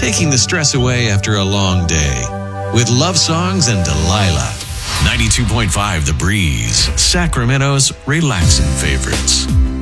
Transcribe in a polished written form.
taking the stress away after a long day with love songs and Delilah. 92.5 The Breeze, Sacramento's relaxing favorites.